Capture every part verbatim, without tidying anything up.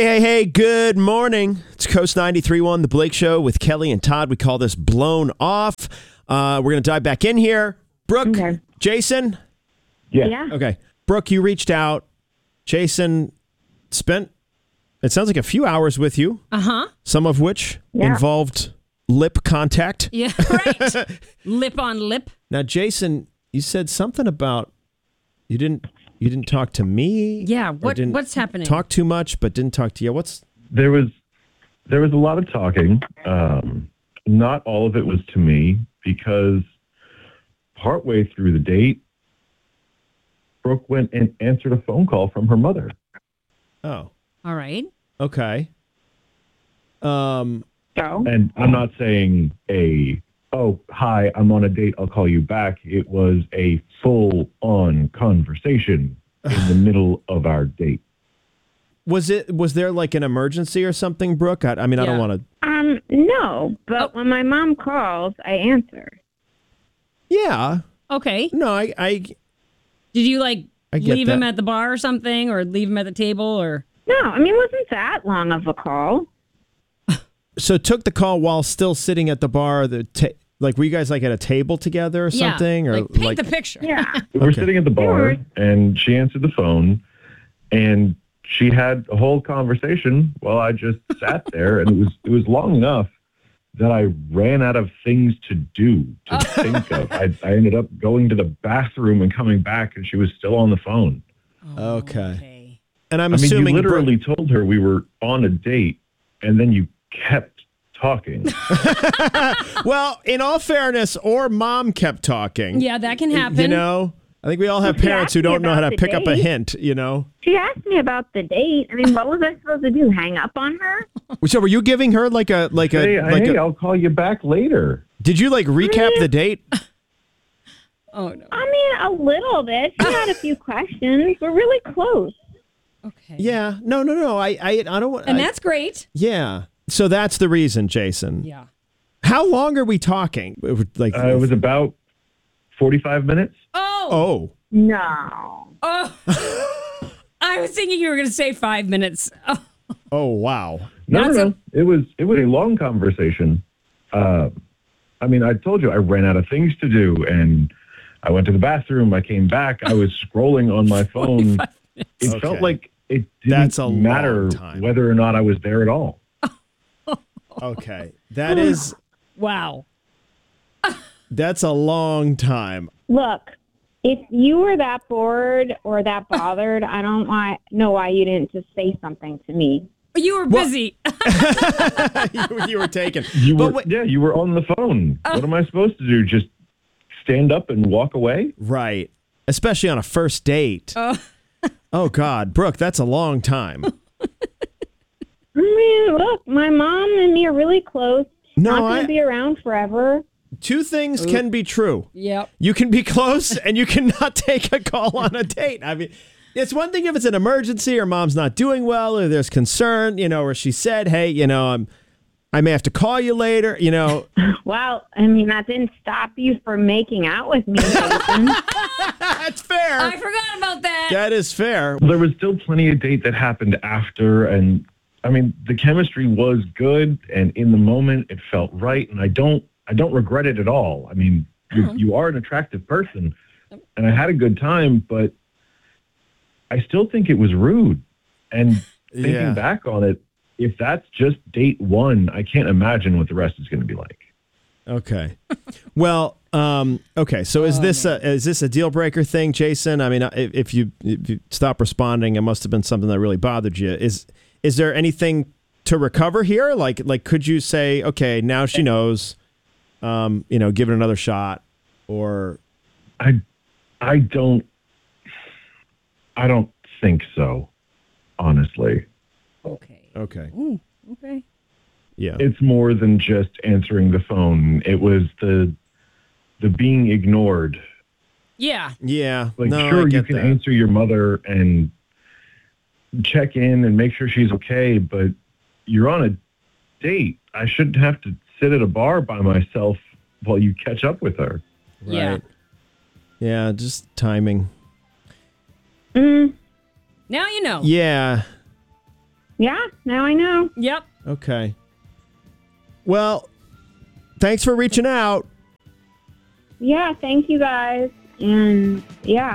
Hey, hey, good morning. It's Coast ninety-three point one, The Blake Show with Kelly and Todd. We call this Blown Off. Uh, we're going to dive back in here. Brooke, okay. Jason? Yeah. yeah. Okay. Brooke, you reached out. Jason spent, it sounds like a few hours with you. Uh-huh. Some of which yeah. involved lip contact. Yeah, right. Lip on lip. Now, Jason, you said something about you didn't... You didn't talk to me? Yeah, what what's happening? Talk too much, but didn't talk to you. What's there was there was a lot of talking. Um, not all of it was to me because partway through the date, Brooke went and answered a phone call from her mother. Oh. All right. Okay. Um. So? And I'm not saying a oh, hi, I'm on a date, I'll call you back. It was a full-on conversation in the middle of our date. Was it? Was there like an emergency or something, Brooke? I, I mean, yeah. I don't want to... Um, no, but oh. when my mom calls, I answer. Yeah. Okay. No, I... I Did you, like, leave that. him at the bar or something, or leave him at the table, or... No, I mean, it wasn't that long of a call. So took the call while still sitting at the bar, the ta- like were you guys like at a table together or yeah, something? Or like paint like... the picture. Yeah. We were okay. sitting at the bar and she answered the phone and she had a whole conversation while I just sat there, and it was it was long enough that I ran out of things to do, to think of. I, I ended up going to the bathroom and coming back and she was still on the phone. Oh, okay. okay. And I'm I assuming mean, you literally Brooke... told her we were on a date and then you kept talking. Well, in all fairness, or mom kept talking. Yeah, that can happen. You know, I think we all have well, parents who don't know how to pick date. up a hint, you know? She asked me about the date. I mean, what was I supposed to do? Hang up on her? So were you giving her like a, like hey, a, like hey, a, I'll call you back later. Did you like recap I mean, the date? Oh, no. I mean, a little bit. She had a few questions. We're really close. Okay. Yeah. No, no, no. I, I, I don't want. And I, that's great. Yeah. So that's the reason, Jason. Yeah. How long are we talking? Like, uh, it was about forty-five minutes. Oh. Oh. No. Oh. I was thinking you were going to say five minutes. Oh, oh wow. No, that's no, no. A- it was it was a long conversation. Uh, I mean, I told you I ran out of things to do, and I went to the bathroom. I came back. I was scrolling on my phone. It okay. felt like it didn't That's a matter long time. whether or not I was there at all. Okay. That is... Wow. That's a long time. Look, if you were that bored or that bothered, I don't why, know why you didn't just say something to me. You were busy. you, you were taken. You but were, wait, yeah, you were on the phone. Oh. What am I supposed to do? Just stand up and walk away? right. Especially on a first date. Oh. Oh, God. Brooke, that's a long time. I mean, look, my mom and me are really close. No, Not going I- to be around forever. Two things can be true. Yep. You can be close and you cannot take a call on a date. I mean, it's one thing if it's an emergency or mom's not doing well or there's concern, you know, or she said, hey, you know, I'm, I may have to call you later, you know. Well, I mean, that didn't stop you from making out with me, Jason. That's fair. I forgot about that. That is fair. There was still plenty of date that happened after, and I mean, the chemistry was good, and in the moment, it felt right, and I don't, I don't regret it at all. I mean, Uh-huh. you, you are an attractive person, and I had a good time, but I still think it was rude. And thinking Yeah. back on it, if that's just date one, I can't imagine what the rest is going to be like. Okay. Well, um, okay. So is Oh, this man. a, is this a deal breaker thing, Jason? I mean, if, if you if you stop responding, it must have been something that really bothered you. Is is there anything to recover here? Like like could you say, okay, now she knows, um, you know, give it another shot, or I, I don't, I don't think so, honestly. Okay. okay, Ooh, okay. yeah, It's more than just answering the phone. It was the the being ignored. Yeah. yeah. Like, no, I sure, you get can that. answer your mother and check in and make sure she's okay, but you're on a date. I shouldn't have to sit at a bar by myself while you catch up with her. Yeah. Right. Yeah, just timing. Mm, Now you know. Yeah. Yeah, now I know. Yep. Okay. Well, thanks for reaching out. Yeah, thank you guys. And yeah.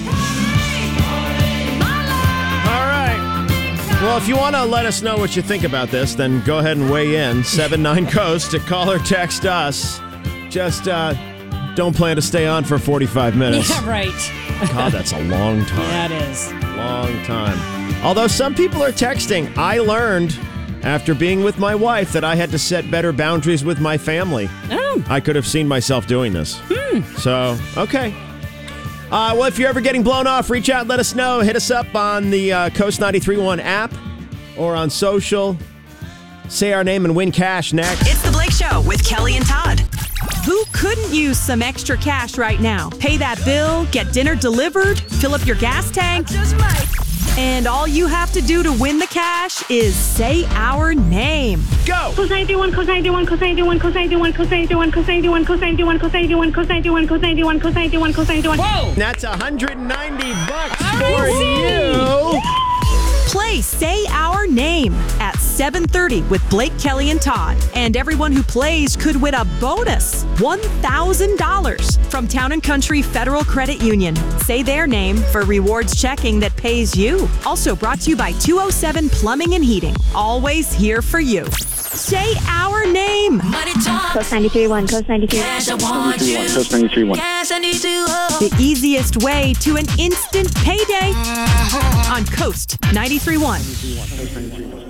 All right. Well, if you want to let us know what you think about this, then go ahead and weigh in. seven nine Coast to call or text us. Just uh, don't plan to stay on for forty-five minutes. Yeah, right. God, that's a long time. Yeah, it is. Long time. Although some people are texting, I learned after being with my wife that I had to set better boundaries with my family. Oh. I could have seen myself doing this. Hmm. So, okay. Uh, well, if you're ever getting blown off, reach out, let us know. Hit us up on the uh, Coast ninety-three point one app or on social. Say our name and win cash next. It's The Blake Show with Kelly and Todd. Who couldn't use some extra cash right now? Pay that bill, get dinner delivered, fill up your gas tank. And all you have to do to win the cash is say our name. Go! Cause I do one, cause I do one, cause I do one, cause I do one, cause I do one, cause I do one, cause I do one, cause I do one, cause I do one, cause I do one, cause I do one, cause I do one. Whoa! That's one hundred ninety bucks for you. Play Say Our Name at seven thirty with Blake, Kelly, and Todd. And everyone who plays could win a bonus, one thousand dollars from Town and Country Federal Credit Union. Say their name for rewards checking that pays you. Also brought to you by two oh seven Plumbing and Heating. Always here for you. Say our name. Coast ninety-three point one, Coast ninety-three Coast ninety-three point one. The easiest way to an instant payday on Coast ninety-three point one.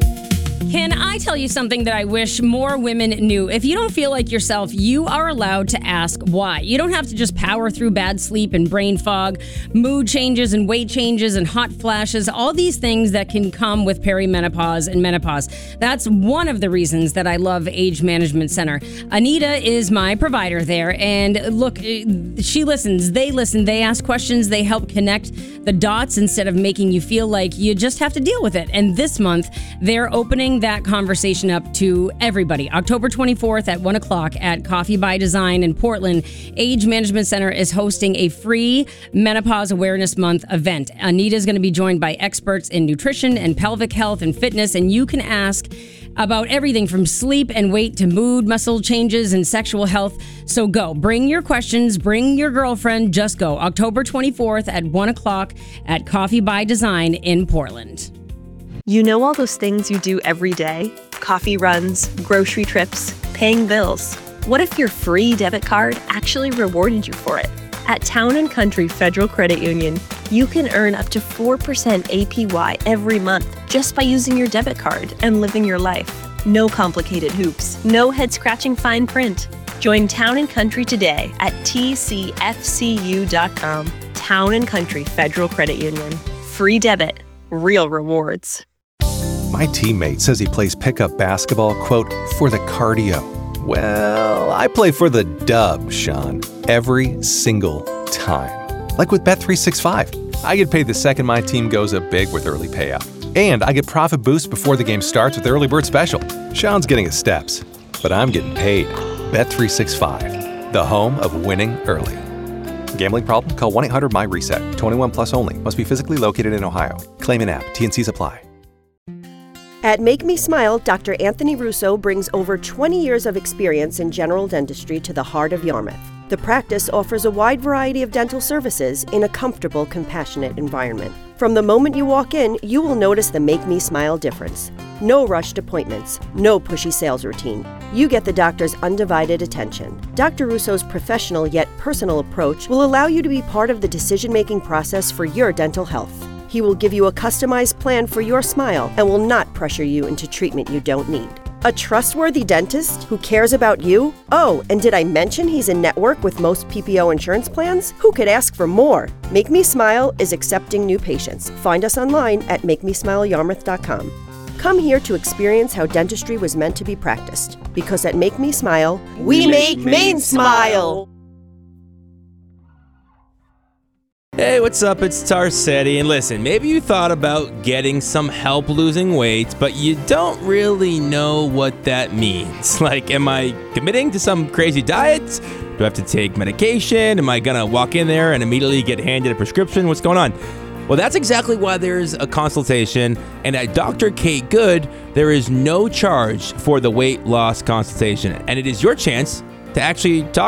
Can I tell you something that I wish more women knew? If you don't feel like yourself, you are allowed to ask why. You don't have to just power through bad sleep and brain fog, mood changes and weight changes and hot flashes, all these things that can come with perimenopause and menopause. That's one of the reasons that I love Age Management Center. Anita is my provider there, and look, she listens, they listen, they ask questions, they help connect the dots instead of making you feel like you just have to deal with it. And this month, they're opening that conversation up to everybody. October twenty-fourth at one o'clock at Coffee by Design in Portland, Age Management Center is hosting a free Menopause Awareness Month event. Anita is going to be joined by experts in nutrition and pelvic health and fitness, and you can ask about everything from sleep and weight to mood, muscle changes, and sexual health. So go. Bring your questions. Bring your girlfriend. Just go. October twenty-fourth at one o'clock at Coffee by Design in Portland. You know all those things you do every day? Coffee runs, grocery trips, paying bills. What if your free debit card actually rewarded you for it? At Town and Country Federal Credit Union, you can earn up to four percent A P Y every month just by using your debit card and living your life. No complicated hoops, no head-scratching fine print. Join Town and Country today at T C F C U dot com. Town and Country Federal Credit Union. Free debit, real rewards. My teammate says he plays pickup basketball, quote, for the cardio. Well, I play for the dub, Sean, every single time. Like with Bet three sixty-five. I get paid the second my team goes up big with early payout. And I get profit boost before the game starts with Early Bird Special. Sean's getting his steps, but I'm getting paid. Bet three sixty-five, the home of winning early. Gambling problem? Call one eight hundred M Y reset. twenty-one plus only. Must be physically located in Ohio. Claim in app. T N Cs apply. At Make Me Smile, Doctor Anthony Russo brings over twenty years of experience in general dentistry to the heart of Yarmouth. The practice offers a wide variety of dental services in a comfortable, compassionate environment. From the moment you walk in, you will notice the Make Me Smile difference. No rushed appointments, no pushy sales routine. You get the doctor's undivided attention. Doctor Russo's professional yet personal approach will allow you to be part of the decision-making process for your dental health. He will give you a customized plan for your smile and will not pressure you into treatment you don't need. A trustworthy dentist who cares about you? Oh, and did I mention he's in network with most P P O insurance plans? Who could ask for more? Make Me Smile is accepting new patients. Find us online at make me smile yarmouth dot com. Come here to experience how dentistry was meant to be practiced. Because at Make Me Smile, we make Maine smile! Hey, what's up? It's Tarsetti, and listen, maybe you thought about getting some help losing weight, but you don't really know what that means. Like, am I committing to some crazy diet? Do I have to take medication? Am I gonna walk in there and immediately get handed a prescription? What's going on? Well, that's exactly why there's a consultation, and at Doctor Kate Good, there is no charge for the weight loss consultation, and it is your chance to actually talk